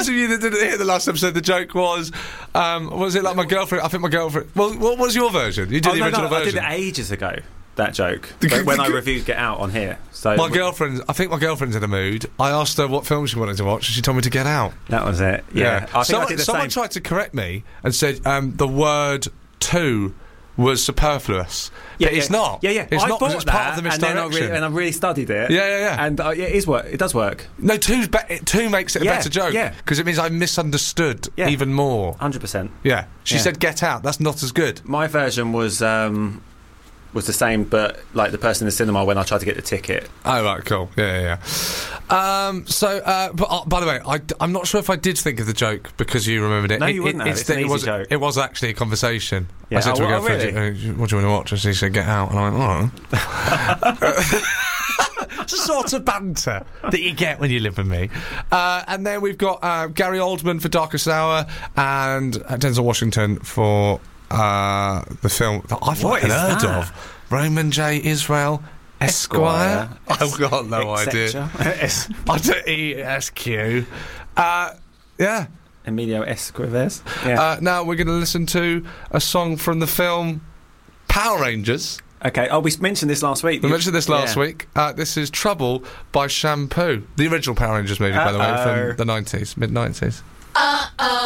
those of you that didn't hear the last episode, the joke was it like my girlfriend? I think my girlfriend. Well, what was your version? You did the original version. I did it ages ago. That joke. When I reviewed Get Out on here. So I think my girlfriend's in a mood. I asked her what film she wanted to watch, and she told me to Get Out. That was it. Yeah. I think I did the someone tried to correct me and said the word "to" was superfluous. Yeah, but it's not. Yeah. It's I not because thought it's part of the misdirection. and I really studied it. Yeah. And it is work. It does work. No, two makes it a better joke. Yeah. Because it means I misunderstood even more. 100%. Yeah. She said Get Out. That's not as good. My version was the same, but like the person in the cinema when I tried to get the ticket. Oh, right, cool. Yeah. But by the way, I'm not sure if I did think of the joke because you remembered it. No, you wouldn't have. It's an easy joke. It was actually a conversation. Yeah. I said to my girlfriend, really? what do you want to watch? And she said, Get Out. And I went, It's a sort of banter that you get when you live with me. And then we've got Gary Oldman for Darkest Hour and Denzel Washington for the film that I've not heard of. Roman J. Israel Esquire. I've got no idea. I don't ESQ. Yeah. Emilio Estevez. Yeah. Now we're going to listen to a song from the film Power Rangers. Okay. Oh, we mentioned this last week. We mentioned this last week. This is Trouble by Shampoo. The original Power Rangers movie, by the way, from the 90s, mid-90s.